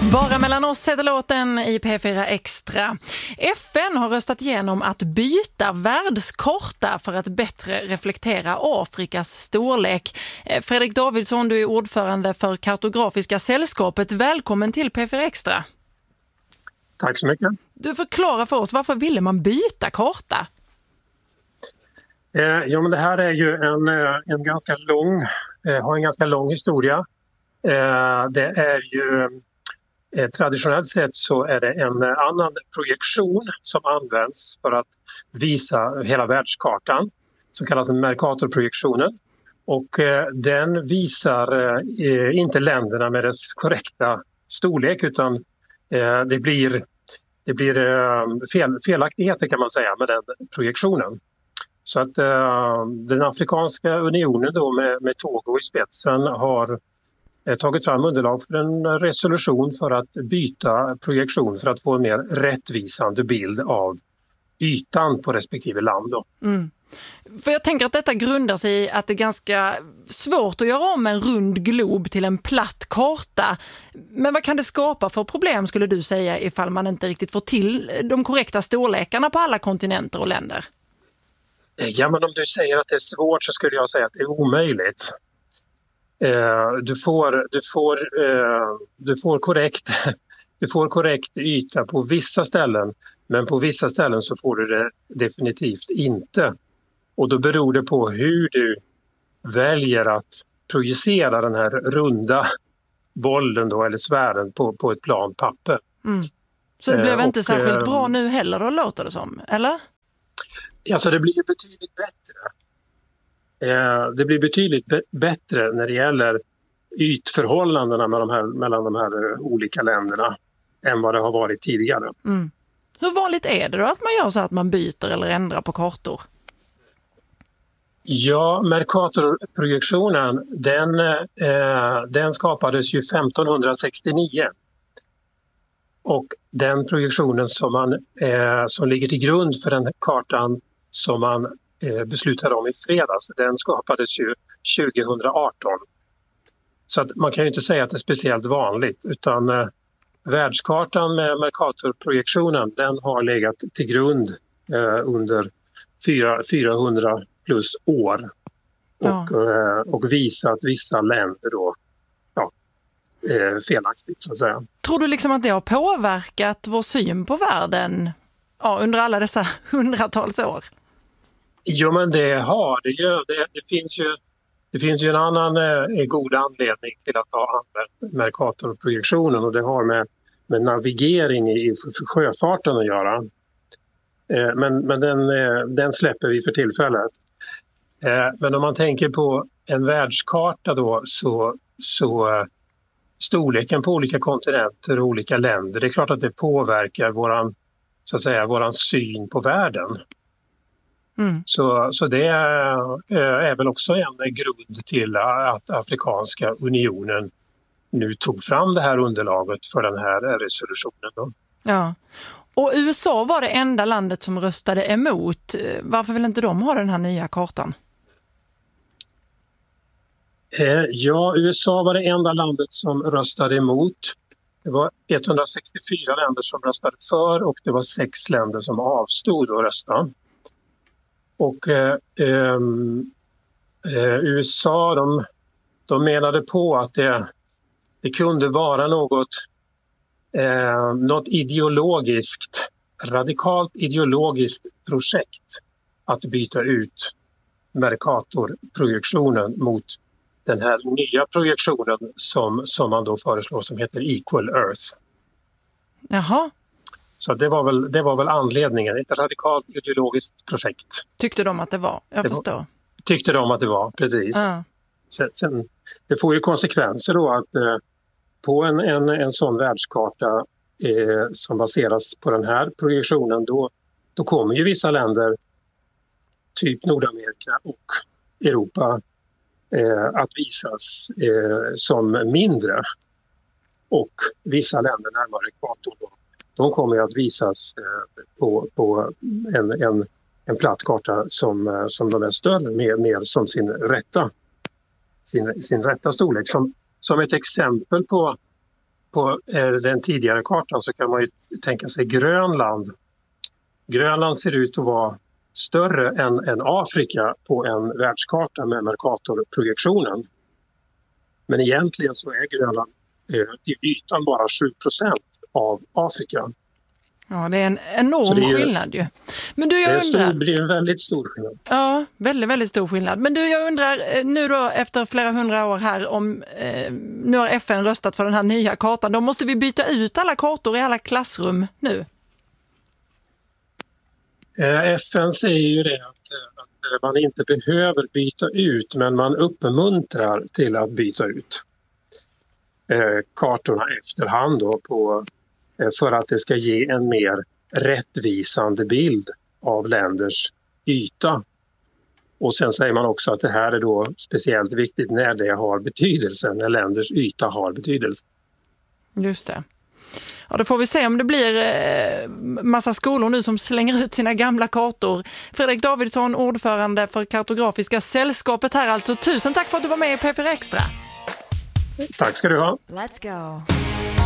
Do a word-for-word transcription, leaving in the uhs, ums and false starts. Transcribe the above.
Bara mellan oss heter låten i P fyra Extra. F N har röstat igenom att byta världskarta för att bättre reflektera Afrikas storlek. Fredrik Davidsson, du är ordförande för Kartografiska sällskapet. Välkommen till P fyra Extra. Tack så mycket. Du förklarar för oss, varför ville man byta karta? Eh, ja, men det här är ju en, en ganska lång, eh, har en ganska lång historia. Eh, det är ju eh, traditionellt sett så är det en annan projektion som används för att visa hela världskartan, som kallas Mercatorprojektionen. Och eh, den visar eh, inte länderna med dess korrekta storlek, utan eh, det blir, det blir eh, fel, felaktigheter kan man säga med den projektionen. Så att eh, den Afrikanska unionen då med, med Togo i spetsen har eh, tagit fram underlag för en resolution för att byta projektion för att få en mer rättvisande bild av ytan på respektive land. Då. Mm. För jag tänker att detta grundar sig i att det är ganska svårt att göra om en rund glob till en platt karta. Men vad kan det skapa för problem, skulle du säga, ifall man inte riktigt får till de korrekta storlekarna på alla kontinenter och länder? Ja, men om du säger att det är svårt så skulle jag säga att det är omöjligt. Eh, du, får, du, får, eh, du, får korrekt, du får korrekt yta på vissa ställen, men på vissa ställen så får du det definitivt inte. Och då beror det på hur du väljer att projicera den här runda bollen då, eller sfären på, på ett plan papper. Mm. Så det blev eh, inte och, särskilt eh, bra nu heller, då låter det som, eller? Alltså det blir ju betydligt bättre. Eh, det blir betydligt be- bättre när det gäller ytförhållandena med de här, mellan de här uh, olika länderna än vad det har varit tidigare. Mm. Hur vanligt är det då att man gör så att man byter eller ändrar på kartor? Ja, Mercatorprojektionen den, eh, den skapades ju femtonhundrasextionio. Och den projektionen som, man, eh, som ligger till grund för den kartan som man eh, beslutade om i fredags, den skapades ju tjugohundraarton. Så att man kan ju inte säga att det är speciellt vanligt, utan eh, världskartan med Mercatorprojektionen den har legat till grund eh, under fyrahundra plus år och, Ja. eh, och visat vissa länder då ja, eh, felaktigt så att säga. Tror du liksom att det har påverkat vår syn på världen ja, under alla dessa hundratals år? Jo, men det har det ju. Det, det, finns ju det finns ju en annan eh, god anledning till att ha använt Mercatorprojektionen, och det har med, med navigering i för sjöfarten att göra. Eh, men men den, eh, den släpper vi för tillfället. Eh, men om man tänker på en världskarta då så, så eh, storleken på olika kontinenter och olika länder, det är klart att det påverkar våran, så att säga, våran syn på världen. Mm. Så, så det är, är väl också en grund till att Afrikanska unionen nu tog fram det här underlaget för den här resolutionen. Då. Ja. Och U S A var det enda landet som röstade emot. Varför vill inte de ha den här nya kartan? Ja, U S A var det enda landet som röstade emot. Det var etthundrasextiofyra länder som röstade för och det var sex länder som avstod att rösta. Och eh, eh, U S A de, de menade på att det, det kunde vara något, eh, något ideologiskt, radikalt ideologiskt projekt att byta ut Mercatorprojektionen mot den här nya projektionen som, som man då föreslår som heter Equal Earth. Jaha. Så det var väl, det var väl anledningen, ett radikalt ideologiskt projekt. Tyckte de att det var? Jag det förstår. Var, tyckte de att det var, precis. Ja. Sen, sen, det får ju konsekvenser då att eh, på en, en, en sån världskarta eh, som baseras på den här projektionen, då, då kommer ju vissa länder, typ Nordamerika och Europa, eh, att visas eh, som mindre. Och vissa länder närmare ekvatorn då, de kommer ju att visas eh, på, på en, en, en platt karta som, som de är större, mer, mer som sin rätta, sin, sin rätta storlek. Som, som ett exempel på på den tidigare kartan så kan man ju tänka sig Grönland. Grönland ser ut att vara större än, än Afrika på en världskarta med Mercator-projektionen. Men egentligen så är Grönland till ytan bara sju procent av Afrika. Ja, det är en enorm det är, skillnad ju. Men du, jag det, är undrar... stor, det är en väldigt stor skillnad. Ja, väldigt, väldigt stor skillnad. Men du, jag undrar nu då efter flera hundra år här om eh, nu har F N röstat för den här nya kartan. Då måste vi byta ut alla kartor i alla klassrum nu. F N säger ju det att, att man inte behöver byta ut, men man uppmuntrar till att byta ut eh, kartorna efterhand då på, eh, för att det ska ge en mer rättvisande bild av länders yta. Och sen säger man också att det här är då speciellt viktigt när det har betydelse, när länders yta har betydelse. Just det. Ja, då får vi se om det blir eh, massa skolor nu som slänger ut sina gamla kartor. Fredrik Davidsson, ordförande för Kartografiska sällskapet här alltså. Tusen tack för att du var med i P fyra Extra. Tack ska du ha. Let's go.